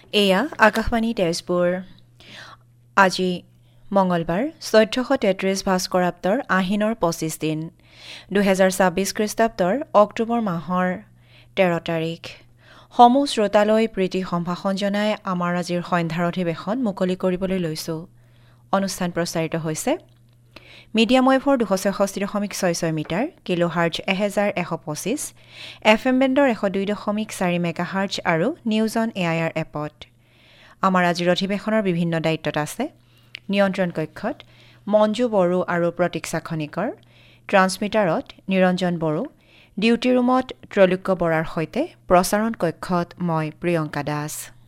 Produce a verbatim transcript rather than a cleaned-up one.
এয়া আকাশবাণী তেজপুৰ। আজি মঙলবাৰ চৈধ্যশ তেত্ৰিছ ভাস্কৰাব্দৰ আহিনৰ পঁচিছ দিন দুহেজাৰ ছাব্বিছ খ্ৰীষ্টাব্দৰ অক্টোবৰ মাহৰ তেৰ তাৰিখ। সমূহ শ্ৰোতালৈ প্ৰীতি সম্ভাষণ জনাই আমাৰ আজিৰ সন্ধ্যাৰ অধিৱেশন মুকলি কৰিবলৈ লৈছোঁ। অনুষ্ঠান প্ৰচাৰিত হৈছে মিডিয়াম ৱেভৰ দুশ ছয়ষষ্ঠি দশমিক ছয় ছয় মিটাৰ কিলো হাৰ্জ এহেজাৰ এশ পঁচিছ, এফ এম বেণ্ডৰ এশ দুই দশমিক চাৰি মেগা হাৰ্জ আৰু news on A I R এপত। আমাৰ আজিৰ অধিৱেশনৰ বিভিন্ন দায়িত্বত আছে নিয়ন্ত্ৰণ কক্ষত মঞ্জু বড়ো আৰু প্ৰতীক্ষা খনিকৰ, ট্ৰান্সমিটাৰত নিৰঞ্জন বড়ো, ডিউটি ৰুমত ত্ৰৈলোক্য বৰাৰ সৈতে প্ৰচাৰণ কক্ষত মই প্ৰিয়ংকা দাস।